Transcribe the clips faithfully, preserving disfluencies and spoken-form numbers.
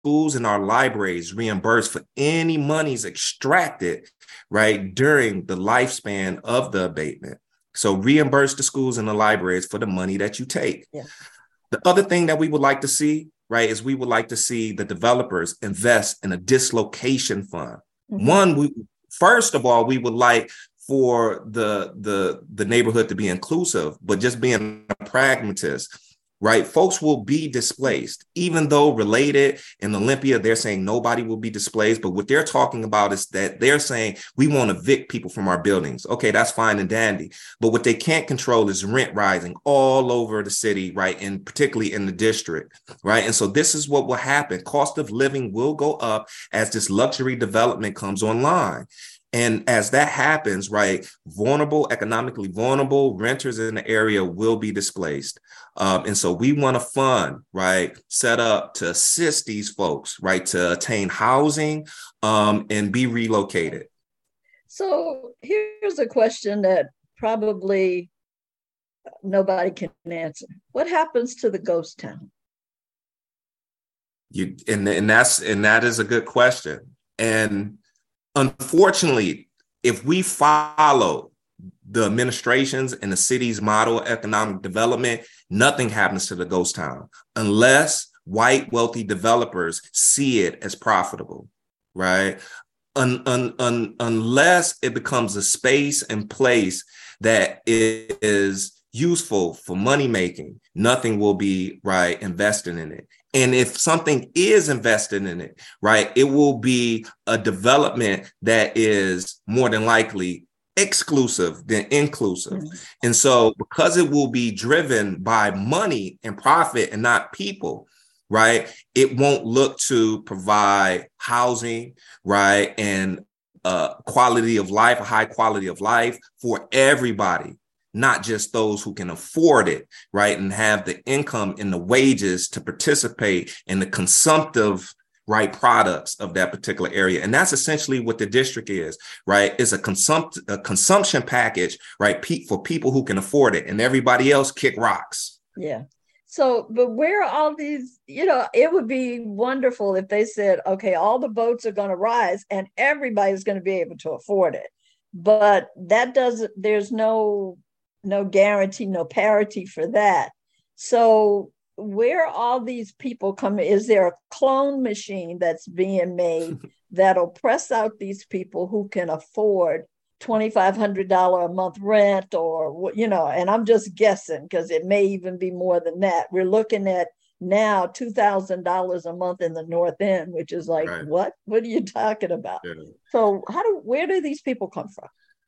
schools and our libraries reimbursed for any monies extracted, right, during the lifespan of the abatement. So reimburse the schools and the libraries for the money that you take. Yeah. The other thing that we would like to see, right, is we would like to see the developers invest in a dislocation fund. Mm-hmm. One, we, first of all, we would like for the, the, the neighborhood to be inclusive, but just being a pragmatist, right? Folks will be displaced, even though related in Olympia, they're saying nobody will be displaced. But what they're talking about is that they're saying we want to evict people from our buildings. Okay, that's fine and dandy. But what they can't control is rent rising all over the city, right? And particularly in the district, right? And so this is what will happen. Cost of living will go up as this luxury development comes online. And as that happens, right, vulnerable, economically vulnerable renters in the area will be displaced. Um, and so we want a fund, right, set up to assist these folks, right, to attain housing um, and be relocated. So here's a question that probably nobody can answer. What happens to the ghost town? You and, and that's and that is a good question. And unfortunately, if we follow the administration's and the city's model of economic development, nothing happens to the ghost town unless white wealthy developers see it as profitable, right? Un, un, un, unless it becomes a space and place that is useful for money making, nothing will be, right, invested in it. And if something is invested in it, right, it will be a development that is more than likely exclusive than inclusive. Mm-hmm. And so because it will be driven by money and profit and not people, right, it won't look to provide housing, right, and uh, quality of life, a high quality of life for everybody, not just those who can afford it, right, and have the income and the wages to participate in the consumptive, right, products of that particular area. And that's essentially what the district is, right? It's a, consumpt- a consumption package, right, pe- for people who can afford it, and everybody else kick rocks. Yeah. So, but where are all these, you know, it would be wonderful if they said, okay, all the boats are going to rise and everybody's going to be able to afford it. But that doesn't, there's no, no guarantee, no parity for that. So where all these people come, is there a clone machine that's being made that'll press out these people who can afford twenty-five hundred dollars a month rent, or, you know, and I'm just guessing because it may even be more than that. We're looking at now two thousand dollars a month in the North End, which is like, right. what? What are you talking about? Yeah. So how do, where do these people come from?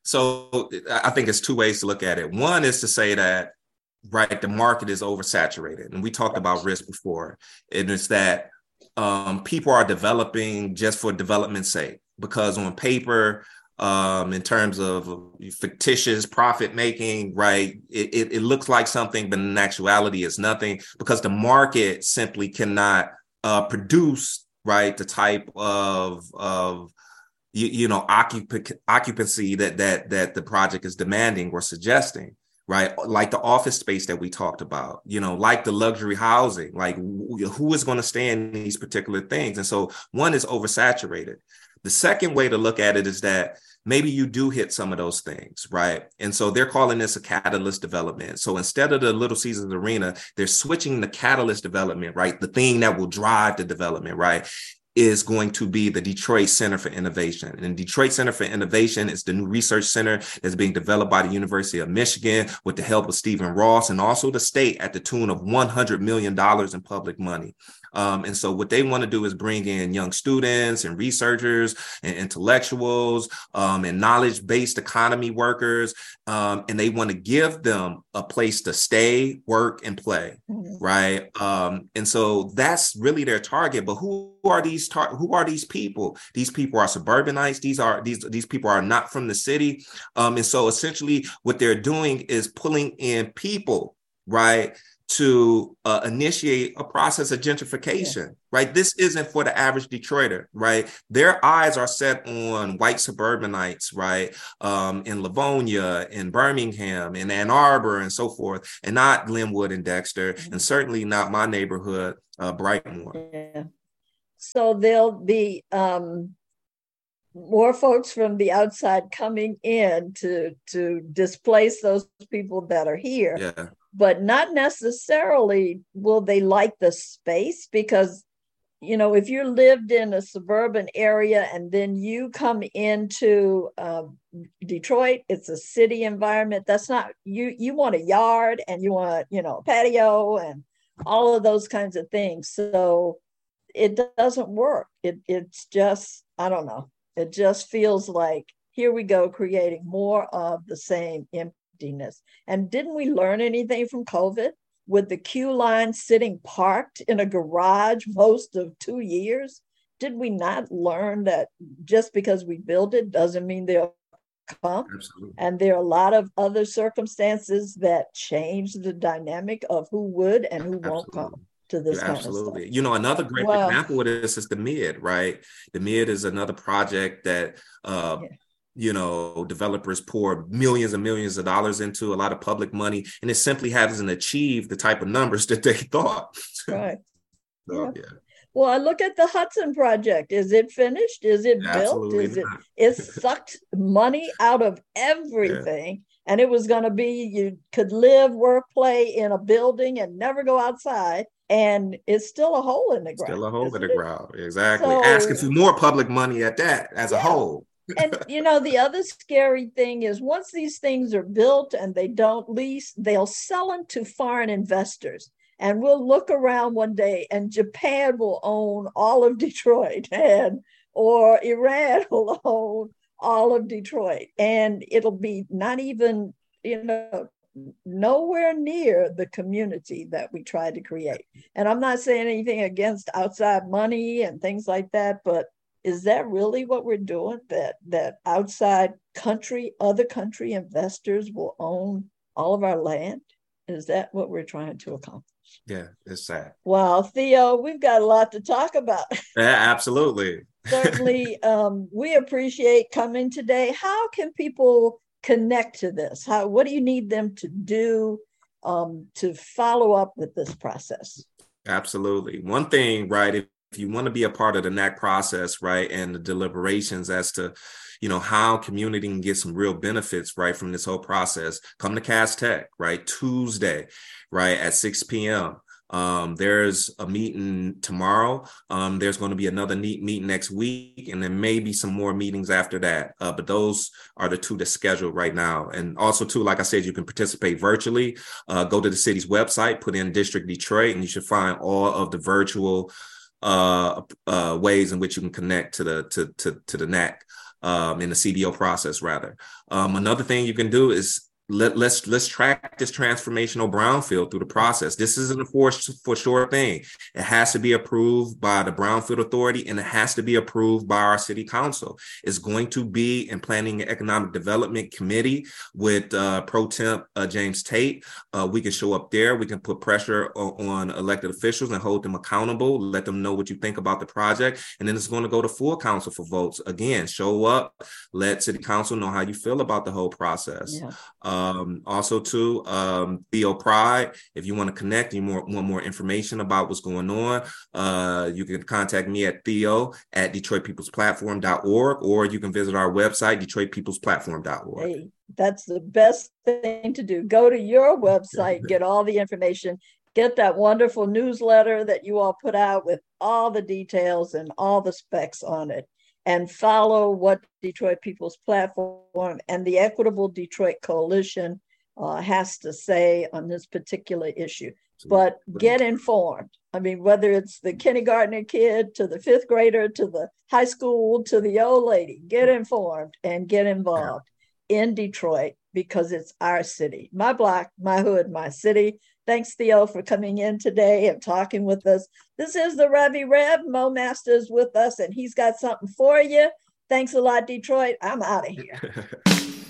So I think it's two ways to look at it. One is to say that, right, the market is oversaturated. And we talked about risk before. And it's that um, people are developing just for development's sake, because on paper, um, in terms of fictitious profit making, right, it, it, it looks like something, but in actuality it's nothing, because the market simply cannot uh, produce, right, the type of, of you, you know, occup- occupancy that that that the project is demanding or suggesting. Right, like the office space that we talked about, you know, like the luxury housing, like w- who is going to stay in these particular things? And so one is oversaturated. The second way to look at it is that maybe you do hit some of those things, right? And so they're calling this a catalyst development. So instead of the Little Caesars Arena, they're switching the catalyst development, right? The thing that will drive the development, right, is going to be the Detroit Center for Innovation. And Detroit Center for Innovation is the new research center that's being developed by the University of Michigan with the help of Stephen Ross, and also the state at the tune of one hundred million dollars in public money. Um, and so what they want to do is bring in young students and researchers and intellectuals um, and knowledge-based economy workers. Um, and they want to give them a place to stay, work, and play. Mm-hmm. Right. Um, and so that's really their target. But who are these tar- who are these people? These people are suburbanites. These are these these people are not from the city. Um, and so essentially what they're doing is pulling in people, right, to uh, initiate a process of gentrification, yeah. right? This isn't for the average Detroiter, right? Their eyes are set on white suburbanites, right? Um, in Livonia, in Birmingham, in Ann Arbor, and so forth, and not Glenwood and Dexter, mm-hmm. and certainly not my neighborhood, uh, Brightmoor. Yeah. So there'll be um, more folks from the outside coming in to to displace those people that are here. Yeah. But not necessarily will they like the space, because, you know, if you lived in a suburban area and then you come into uh, Detroit, it's a city environment. That's not, you, you want a yard and you want, you know, patio and all of those kinds of things. So it doesn't work. It, it's just, I don't know. It just feels like, here we go, creating more of the same emptiness. And didn't we learn anything from COVID? With the queue line sitting parked in a garage most of two years, did we not learn that just because we build it doesn't mean they'll come? Absolutely. And there are a lot of other circumstances that change the dynamic of who would and who won't Absolutely. come to this Yeah, kind absolutely. of stuff. You know, another great well, example of this is the Mid, right? The Mid is another project that uh yeah. you know, developers pour millions and millions of dollars into, a lot of public money, and it simply hasn't achieved the type of numbers that they thought. Right. So, yeah. yeah. Well, I look at the Hudson Project. Is it finished? Is it Absolutely built? Is not. it? It sucked money out of everything, yeah. and it was going to be, you could live, work, play in a building and never go outside, and it's still a hole in the ground. Still a hole in the it? ground. Exactly. So, asking for more public money at that as yeah. a whole. And, you know, the other scary thing is once these things are built and they don't lease, they'll sell them to foreign investors. And we'll look around one day and Japan will own all of Detroit, and or Iran will own all of Detroit. And it'll be not even, you know, nowhere near the community that we tried to create. And I'm not saying anything against outside money and things like that, but is that really what we're doing? That that outside country, other country investors will own all of our land? Is that what we're trying to accomplish? Yeah, it's sad. Well, Theo, we've got a lot to talk about. Yeah, absolutely. Certainly, um, we appreciate coming today. How can people connect to this? How? What do you need them to do um, to follow up with this process? Absolutely. One thing, right? If If you want to be a part of the N A C process, right, and the deliberations as to, you know, how community can get some real benefits, right, from this whole process, come to Cass Tech, right, Tuesday, right, at six p.m. Um, there's a meeting tomorrow. Um, there's going to be another neat meeting next week, and then maybe some more meetings after that. Uh, but those are the two that's scheduled right now. And also, too, like I said, you can participate virtually. Uh, go to the city's website, put in District Detroit, and you should find all of the virtual Uh, uh, ways in which you can connect to the to to, to the N A C um, in the C B O process. Rather, um, another thing you can do is let let's let's track this transformational brownfield through the process. This isn't a for for sure thing. It has to be approved by the Brownfield Authority, and it has to be approved by our city council. It's going to be in Planning and Economic Development Committee with uh, Pro Temp uh, James Tate. Uh, we can show up there. We can put pressure on, on elected officials and hold them accountable. Let them know what you think about the project, and then it's going to go to full council for votes. Again, show up. Let city council know how you feel about the whole process. Yeah. Um, also, too, um, Theo Pride, if you want to connect, you more, want more information about what's going on, uh, you can contact me at Theo at Detroit People's Platform dot org, or you can visit our website, Detroit People's Platform dot org. Hey, that's the best thing to do. Go to your website, get all the information, get that wonderful newsletter that you all put out with all the details and all the specs on it, and follow what Detroit People's Platform and the Equitable Detroit Coalition uh, has to say on this particular issue. But get informed. I mean, whether it's the kindergartner kid to the fifth grader to the high school to the old lady, get informed and get involved in Detroit, because it's our city, my block, my hood, my city. Thanks, Theo, for coming in today and talking with us. This is the Revy Rev. Mo Masters with us, and he's got something for you. Thanks a lot, Detroit. I'm out of here.